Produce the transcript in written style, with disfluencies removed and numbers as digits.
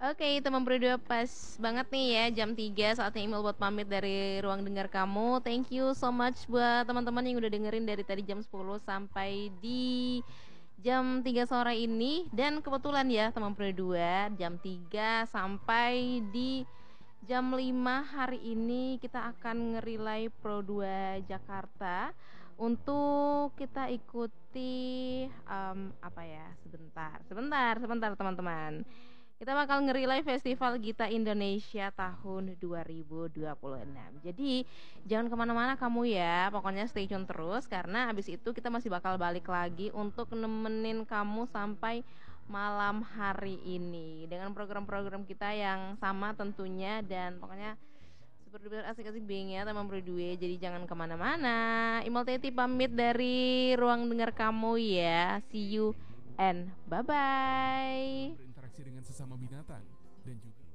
Oke, teman berdua pas banget nih ya jam 3 saatnya email buat pamit dari ruang dengar kamu. Thank you so much buat teman-teman yang udah dengerin dari tadi jam 10 sampai di jam 3 sore ini. Dan kebetulan ya teman berdua jam 3 sampai di jam 5 hari ini kita akan ngerilai Pro 2 Jakarta untuk kita ikuti apa ya, sebentar teman-teman. Kita bakal nge-relay Festival Gita Indonesia tahun 2026. Jadi jangan kemana-mana kamu ya, pokoknya stay tune terus karena abis itu kita masih bakal balik lagi untuk nemenin kamu sampai malam hari ini dengan program-program kita yang sama tentunya dan pokoknya super duper asik-asik bing ya teman berdua. Jadi jangan kemana-mana. Imol Teti pamit dari ruang dengar kamu ya. See you and bye-bye. Berinteraksi dengan sesama binatang dan juga